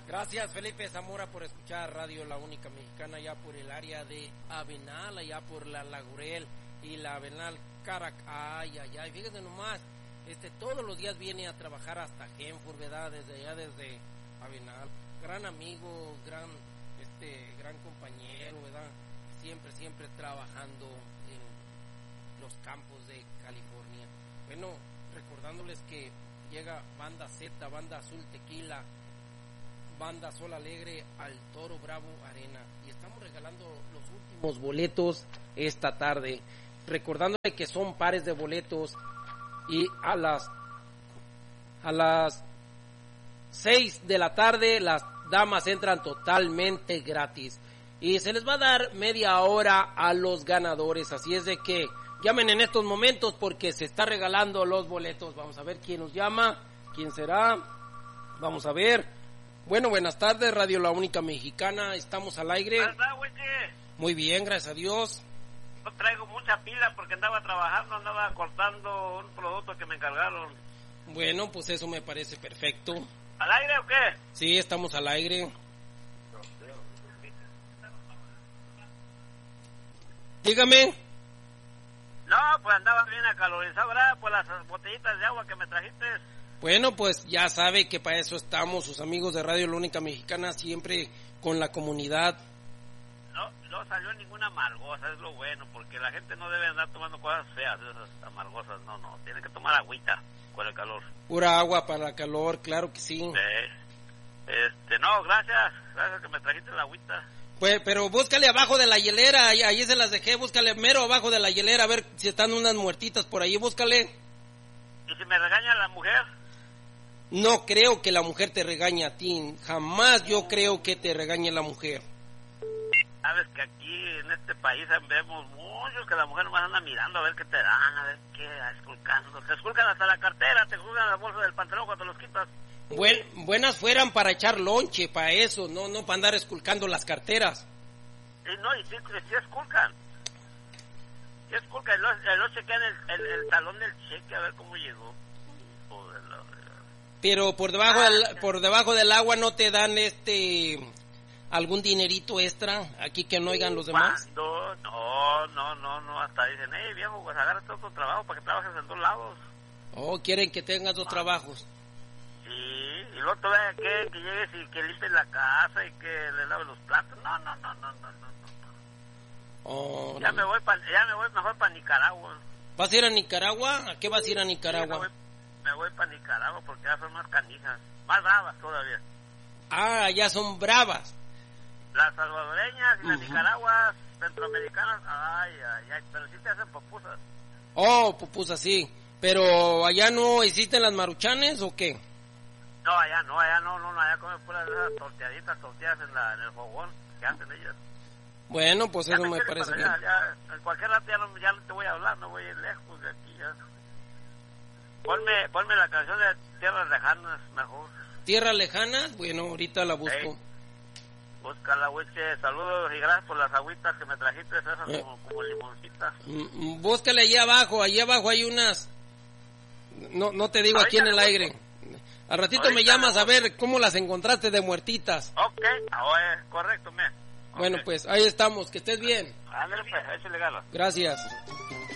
Gracias, Felipe Zamora, por escuchar Radio La Única Mexicana, allá por el área de Avenal, allá por la Laurel y la Avenal Carac. Ay, fíjense nomás, todos los días viene a trabajar hasta Genfur, ¿verdad? Desde allá, desde Avenal. Gran amigo, gran compañero, ¿verdad? Siempre trabajando en los campos de California. Bueno, recordándoles que llega Banda Z, Banda Azul Tequila, Banda Sol Alegre al Toro Bravo Arena, y estamos regalando los últimos boletos esta tarde, recordándole que son pares de boletos, y a las 6 de la tarde las damas entran totalmente gratis, y se les va a dar media hora a los ganadores, así es de que llamen en estos momentos porque se está regalando los boletos. Vamos a ver quién nos llama, quién será, vamos a ver. Bueno, buenas tardes, Radio La Única Mexicana, estamos al aire. Muy bien, gracias a Dios. No traigo mucha pila porque andaba trabajando, andaba cortando un producto que me encargaron. Bueno, pues eso me parece perfecto. ¿Al aire o qué? Sí, estamos al aire. Dígame. No, pues andaba bien acalorizado, ¿verdad? Por las botellitas de agua que me trajiste. Bueno, pues ya sabe que para eso estamos, sus amigos de Radio La Única Mexicana, siempre con la comunidad. No salió ninguna amargosa, es lo bueno, porque la gente no debe andar tomando cosas feas, esas amargosas, no, tiene que tomar agüita con el calor. Pura agua para el calor, claro que sí. No, gracias que me trajiste la agüita. Pues, pero búscale abajo de la hielera, ahí se las dejé, búscale mero abajo de la hielera, a ver si están unas muertitas por ahí, búscale. ¿Y si me regaña la mujer? No creo que la mujer te regañe a ti, jamás yo creo que te regañe la mujer. Sabes que aquí en este país vemos muchos que la mujer más anda mirando a ver qué te dan, a ver qué, esculcando. Te esculcan hasta la cartera, te esculcan la bolsa del pantalón cuando los quitas. Buenas fueran para echar lonche, para eso, no para andar esculcando las carteras. Y sí esculcan. Sí esculcan, lo chequean el talón del cheque a ver cómo llegó. Pero por debajo del agua no te dan algún dinerito extra aquí que no oigan los demás. No, hasta dicen, viejo, pues agárrate otro trabajo para que trabajes en 2 lados. Oh, quieren que tengas 2 trabajos. Sí, y luego todavía que llegues y que limpies la casa y que le laves los platos. No. Oh, ya me voy mejor para Nicaragua. ¿Vas a ir a Nicaragua? ¿A qué vas a ir a Nicaragua? Sí, me voy para Nicaragua porque ya son más canijas, más bravas todavía. Ah, ya son bravas. Las salvadoreñas y las Nicaraguas centroamericanas, ay, pero sí te hacen pupusas. Oh, pupusas, sí. Pero allá no existen las maruchanes ¿o qué? No, allá no, allá comen puras de esas torteaditas, tortillas en el fogón que hacen ellas. Bueno, pues eso me parece bien. En cualquier rato ya no te voy a hablar, no voy a ir lejos de aquí ya. Ponme la canción de Tierras Lejanas mejor. ¿Tierras Lejanas? Bueno, ahorita la busco. Búscala, Wiche. Saludos y gracias por las agüitas que me trajiste, esas como limoncitas. Búscale allí abajo hay unas. No te digo aquí en el aire. Al ratito me llamas a ver cómo las encontraste de muertitas. Ok, correcto, Bueno, pues ahí estamos, que estés bien. Ándale, pues, échale ganas. Gracias.